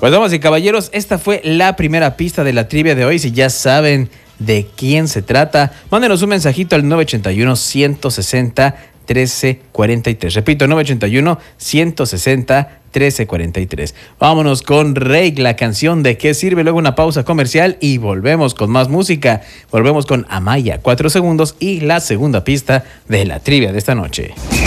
Pues damas y caballeros, esta fue la primera pista de la trivia de hoy. Si ya saben de quién se trata, mándenos un mensajito al 981-160-1343. Repito, 981-160-1343. Vámonos con Rake, la canción de qué sirve. Luego una pausa comercial y volvemos con más música. Volvemos con Amaya, 4 segundos y la segunda pista de la trivia de esta noche.